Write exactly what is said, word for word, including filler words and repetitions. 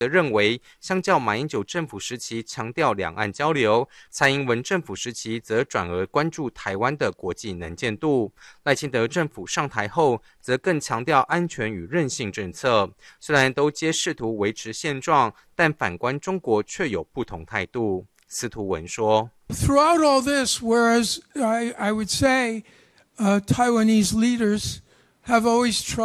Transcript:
则认为，相较马英九政府时期强调两岸交流，蔡英文政府时期则转而关注台湾的国际能见度。赖清德政府上台后，则更强调安全与韧性政策。虽然都皆试图维持现状，但反观中国却有不同态度。司徒文说 ：“Throughout all this, whereas I I would say, uh, Taiwanese leaders have always tried.”